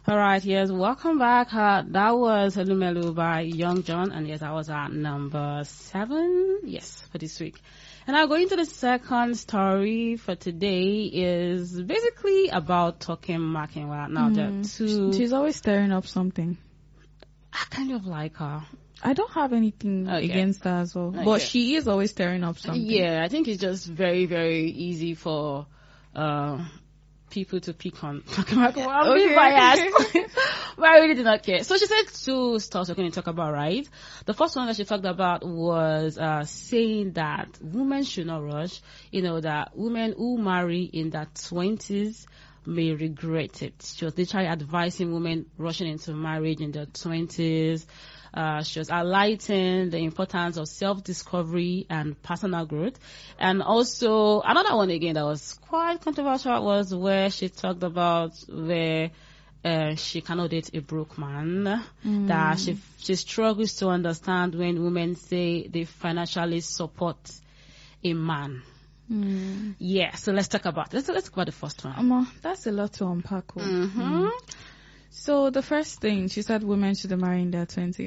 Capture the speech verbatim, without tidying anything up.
All right, yes, welcome back. Uh, that was Helumelu by Young John, and yes, that was at number seven, yes, for this week. And now going to the second story for today is basically about Toke Makinwa. Now, mm. there are two... She's always stirring up something. I kind of like her. I don't have anything okay. against her as well, okay. but she is always stirring up something. Yeah, I think it's just very, very easy for... Uh, people to pick on. I'm being biased. But I really did not care. So she said two stuff we're going to talk about, right? The first one that she talked about was uh, saying that women should not rush. You know, that women who marry in their twenties may regret it. She was literally advising women rushing into marriage in their twenties. Uh, she was highlighting the importance of self-discovery and personal growth. And also, another one again that was quite controversial was where she talked about where uh, she cannot date a broke man. Mm. That she, she struggles to understand when women say they financially support a man. Mm. Yeah, so let's talk about let's let's talk about the first one. Um, that's a lot to unpack. Mm-hmm. Mm. So the first thing she said, women should marry in their twenties.